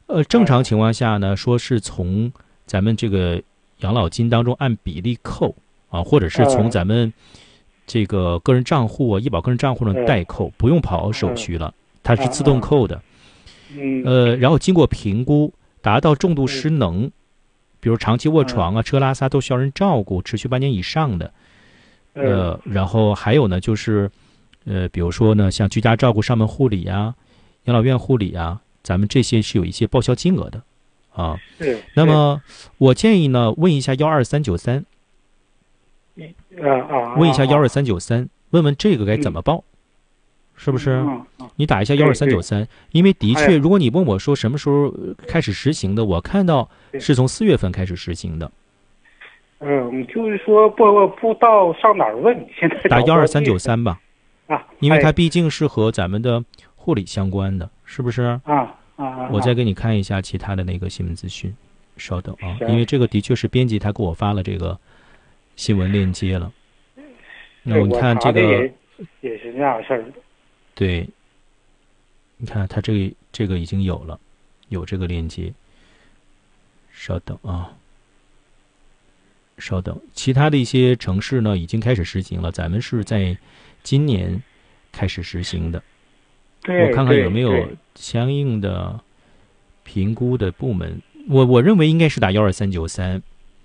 正常情况下呢，说是从咱们这个养老金当中按比例扣啊，或者是从咱们这个个人账户啊、医保个人账户上代扣，不用跑手续了，它是自动扣的。然后经过评估，达到重度失能，比如长期卧床啊、吃喝拉撒都需要人照顾，持续半年以上的，然后还有呢，就是比如说呢，像居家照顾、上门护理啊、养老院护理啊，咱们这些是有一些报销金额的啊。那么我建议呢，问一下12393，问一下12393，问问这个该怎么报。是不是？你打一下12393，因为的确，如果你问我说什么时候开始实行的，我看到是从4月份开始实行的。 就是说不知道上哪儿问，现在打12393吧。因为它毕竟是和咱们的护理相关的，是不是？我再给你看一下其他的那个新闻资讯，稍等啊，因为这个的确是编辑他给我发了这个新闻链接了。那你看这个也是那样事儿。 对，你看它这个已经有了，有这个链接。稍等啊，稍等，其他的一些城市呢已经开始实行了，咱们是在今年开始实行的。我看看有没有相应的评估的部门，我认为应该是打12393。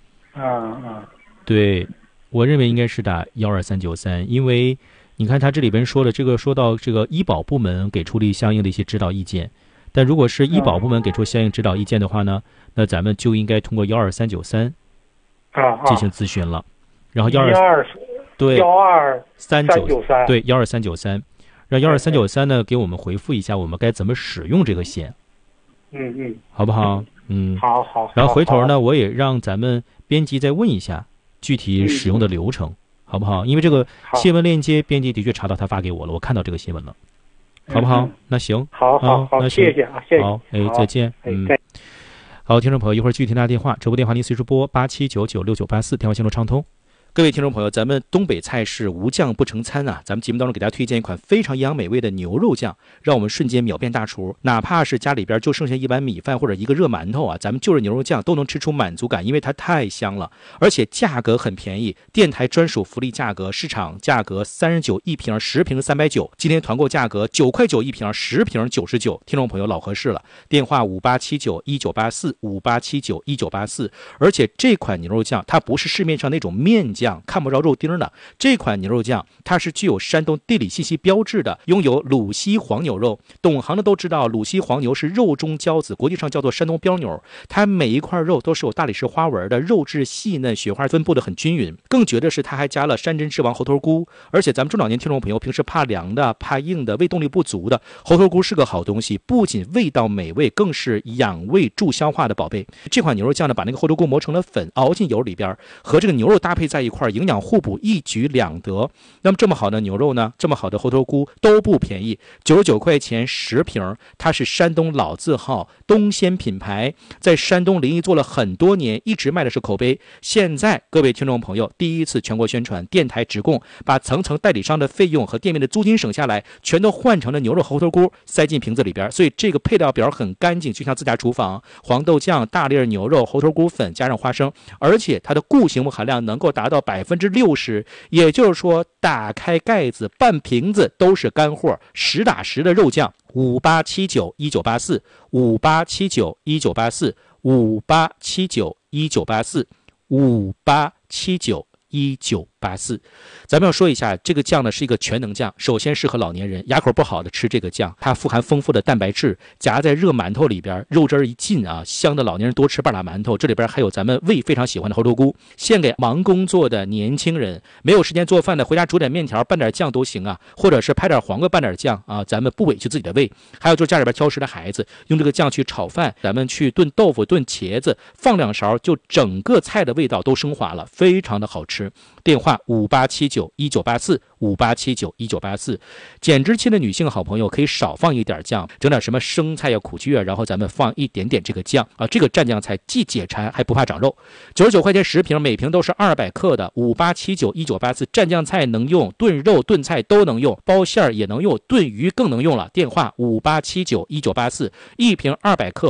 对，我认为应该是打12393，因为你看他这里边说了，说到这个医保部门给出了相应的一些指导意见，但如果是医保部门给出相应指导意见的话呢，那咱们就应该通过12393进行咨询了。然后12393对12393，让12393呢给我们回复一下，我们该怎么使用这个险。好不好？好。然后回头呢，我也让咱们编辑再问一下具体使用的流程。好不好？因为这个新闻链接，编辑的确查到他发给我了，我看到这个新闻了，好不好？那行， 好， 那谢谢啊，谢谢。 好，再见。好，听众朋友，一会儿具体拿电话，直播电话您随时拨87996984，电话线路畅通。各位听众朋友，咱们东北菜是无酱不成餐啊！咱们节目当中给大家推荐一款非常营养美味的牛肉酱，让我们瞬间秒变大厨。哪怕是家里边就剩下一碗米饭或者一个热馒头啊，咱们就着牛肉酱都能吃出满足感，因为它太香了，而且价格很便宜，电台专属福利价格，市场价格39一瓶，10瓶390，今天团购价格9块9一瓶，10瓶99，听众朋友老合适了。电话58791984，58791984。而且这款牛肉酱它不是市面上那种面酱看不着肉丁的，这款牛肉酱它是具有山东地理信息标志的，拥有鲁西黄牛肉。懂行的都知道，鲁西黄牛是肉中骄子，国际上叫做山东标牛。它每一块肉都是有大理石花纹的，肉质细嫩，雪花分布的很均匀。更绝的是，它还加了山珍之王猴头菇。而且咱们中老年听众朋友平时怕凉的、怕硬的、胃动力不足的，猴头菇是个好东西，不仅味道美味，更是养胃助消化的宝贝。这款牛肉酱呢，把那个猴头菇磨成了粉，熬进油里边，和这个牛肉搭配在一块，营养互补，一举两得。那么这么好的牛肉呢，这么好的猴头菇都不便宜，99块钱10瓶。它是山东老字号东鲜品牌，在山东临沂做了很多年，一直卖的是口碑。现在各位听众朋友第一次全国宣传，电台直供，把层层代理商的费用和店面的租金省下来，全都换成了牛肉猴头菇塞进瓶子里边，所以这个配料表很干净，就像自家厨房。黄豆酱、大粒牛肉、猴头菇粉加上花生，而且它的固形物含量能够达到60%，也就是说打开盖子半瓶子都是干货，实打实的肉酱。58791984，58791984，58791984，咱们要说一下，这个酱呢是一个全能酱，首先适合老年人，牙口不好的吃这个酱，它富含丰富的蛋白质，夹在热馒头里边，肉汁一进啊，香的老年人多吃半拉馒头。这里边还有咱们胃非常喜欢的猴头菇，献给忙工作的年轻人，没有时间做饭的，回家煮点面条拌点酱都行啊，或者是拍点黄瓜拌点酱啊，咱们不委屈自己的胃。还有就是家里边挑食的孩子，用这个酱去炒饭，咱们去炖豆腐、炖茄子，放2勺，就整个菜的味道都升华了，非常的好吃。电话58791984，58791984。减脂期的女性好朋友可以少放一点酱，整点什么生菜呀、苦苣啊，然后咱们放一点点这个酱啊，这个蘸酱菜既解馋还不怕长肉。99块钱10瓶，每瓶都是200克的。58791984，蘸酱菜能用，炖肉炖菜都能用，包馅儿也能用，炖鱼更能用了。电话58791984，一瓶200克